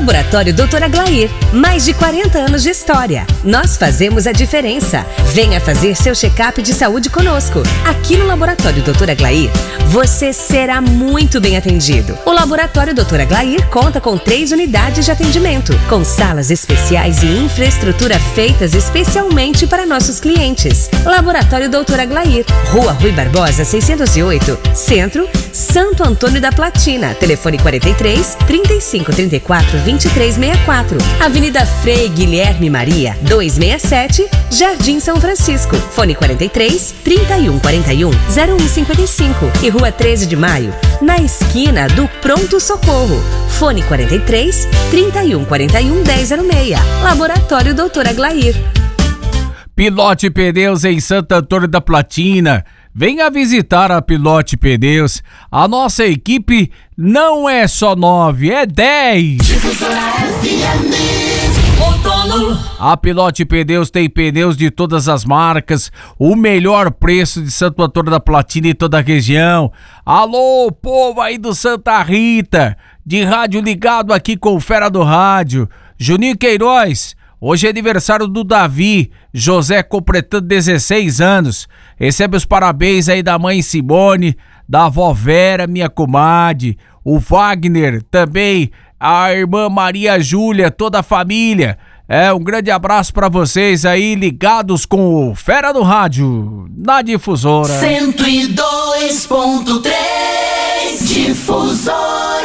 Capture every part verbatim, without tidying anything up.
Laboratório doutor Aglair, mais de quarenta anos de história. Nós fazemos a diferença. Venha fazer seu check-up de saúde conosco. Aqui no Laboratório doutor Aglair, você será muito bem atendido. O Laboratório doutor Aglair conta com três unidades de atendimento, com salas especiais e infraestrutura feitas especialmente para nossos clientes. Laboratório doutor Aglair, Rua Rui Barbosa, seiscentos e oito, Centro, Santo Antônio da Platina. Telefone quarenta e três, trinta e cinco, trinta e quatro, vinte e três sessenta e quatro. Avenida Frei Guilherme Maria, duzentos e sessenta e sete, Jardim São Francisco. Fone quarenta e três, trinta e um, quarenta e um, zero um cinquenta e cinco. E Rua treze de Maio, na esquina do Pronto Socorro. Fone quarenta e três, trinta e um, quarenta e um, dez zero seis. Laboratório doutor Aglair. Pilote Pneus em Santo Antônio da Platina. Venha visitar a Pilote Pneus. A nossa equipe não é só nove, é dez. A Pilote Pneus tem pneus de todas as marcas, o melhor preço de Santo Antônio da Platina e toda a região. Alô, povo aí do Santa Rita, de rádio ligado aqui com o Fera do Rádio. Juninho Queiroz, hoje é aniversário do Davi, José completando dezesseis anos. Recebe os parabéns aí da mãe Simone, da avó Vera, minha comadre, o Wagner, também a irmã Maria Júlia, toda a família. É, um grande abraço pra vocês aí, ligados com o Fera do Rádio, na Difusora. cento e dois ponto três Difusora.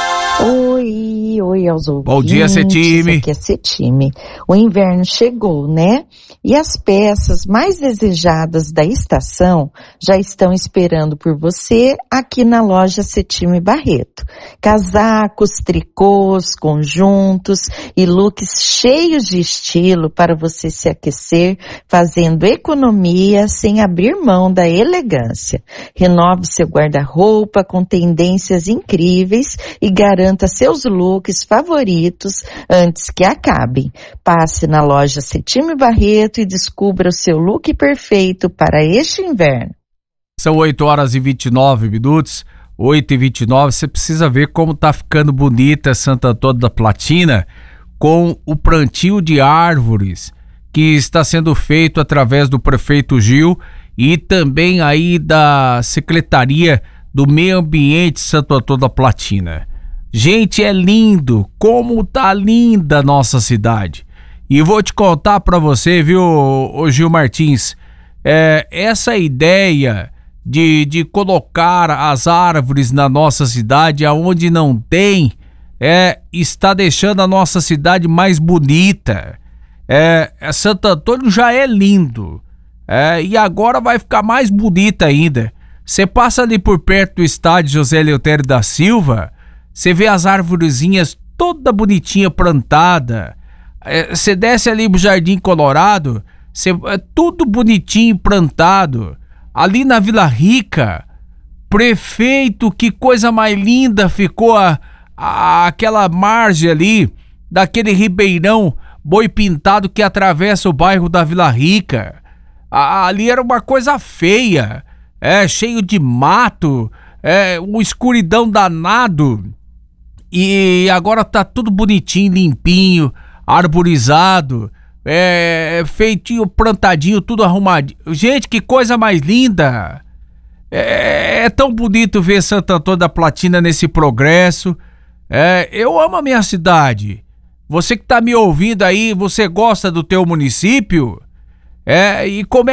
Oi, oi aos ouvintes. Bom dia, Cetime. Aqui é Cetime. O inverno chegou, né? E as peças mais desejadas da estação já estão esperando por você aqui na loja Cetime Barreto. Casacos, tricôs, conjuntos e looks cheios de estilo para você se aquecer, fazendo economia sem abrir mão da elegância. Renove seu guarda-roupa com tendências incríveis e garanta seus looks favoritos antes que acabem. Passe na loja Cetime Barreto e descubra o seu look perfeito para este inverno. São oito horas e vinte e nove minutos, oito e vinte e nove. Você precisa ver como tá ficando bonita Santo Antônio da Platina com o plantio de árvores que está sendo feito através do prefeito Gil e também aí da Secretaria do Meio Ambiente Santo Antônio da Platina. Gente, é lindo, como tá linda a nossa cidade. E vou te contar pra você, viu, ô Gil Martins, é, essa ideia de, de colocar as árvores na nossa cidade aonde não tem, é, está deixando a nossa cidade mais bonita. É, é, Santo Antônio já é lindo, é, e agora vai ficar mais bonita ainda. Você passa ali por perto do estádio José Eleutério da Silva, você vê as arvorezinhas toda bonitinha plantada. Você é, desce ali pro Jardim Colorado, cê, é tudo bonitinho plantado. Ali na Vila Rica, prefeito, que coisa mais linda ficou a, a, aquela margem ali, daquele ribeirão boi pintado que atravessa o bairro da Vila Rica. A, ali era uma coisa feia, é, cheio de mato, é, uma escuridão danado. E agora tá tudo bonitinho, limpinho, arborizado, é, feitinho, plantadinho, tudo arrumadinho. Gente, que coisa mais linda! É, é tão bonito ver Santo Antônio da Platina nesse progresso. É, eu amo a minha cidade. Você que tá me ouvindo aí, você gosta do teu município? É, e como é